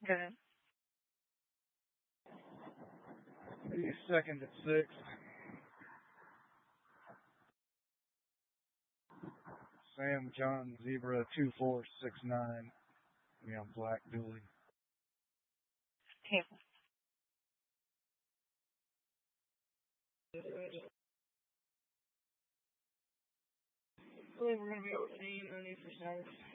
Good. Second at 6. Sam John Zebra 2469. Me on Black Dooley. Table. I believe we're going to be obtaining a need for service.